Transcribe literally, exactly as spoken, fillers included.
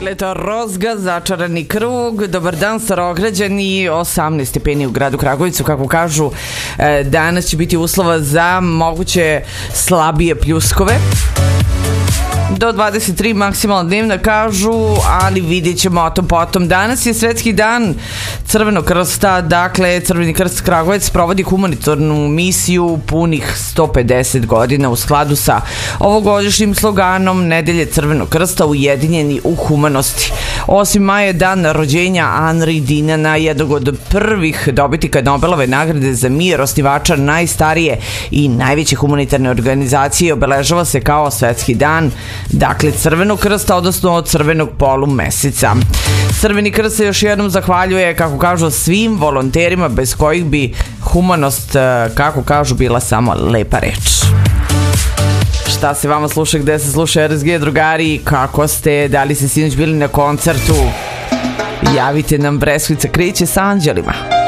Leto Rozga, začarani krug. Dobar dan, Starograđani. osamnaest stepeni u gradu Kragujevcu, kako kažu. Danas će biti uslova za moguće slabije pljuskove. Do dvadeset tri maksimalna dnevna kažu, ali vidjet ćemo o tom potom. Danas je svetski dan Crvenog krsta, dakle Crveni krst Kragujevac provodi humanitarnu misiju punih sto pedeset godina u skladu sa ovogodišnjim sloganom Nedelje Crvenog krsta ujedinjeni u humanosti. osmi maj je dan rođenja Henri Dunanta, jednog od prvih dobitnika Nobelove nagrade za mir, osnivača najstarije i najveće humanitarne organizacije. Obeležava se kao svetski dan, dakle Crvenog krsta, odnosno od crvenog polumeseca. Crveni krst se još jednom zahvaljuje, kako kažu, svim volonterima bez kojih bi humanost, kako kažu, bila samo lepa reč. Šta se vama sluša, gde se sluša R S G, drugari, kako ste, da li ste sinoć bili na koncertu? Javite nam, Breskvica kreće sa anđelima.